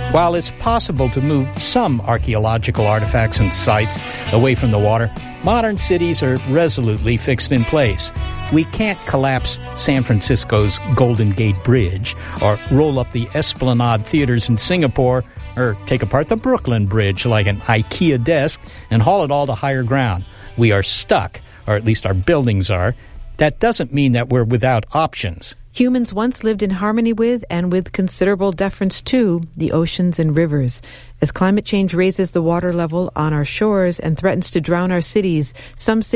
While it's possible to move some archaeological artifacts and sites away from the water, modern cities are resolutely fixed in place. We can't collapse San Francisco's Golden Gate Bridge, or roll up the Esplanade theaters in Singapore, or take apart the Brooklyn Bridge like an IKEA desk and haul it all to higher ground. We are stuck, or at least our buildings are. That doesn't mean that we're without options. Humans once lived in harmony with, and with considerable deference to, the oceans and rivers. As climate change raises the water level on our shores and threatens to drown our cities, some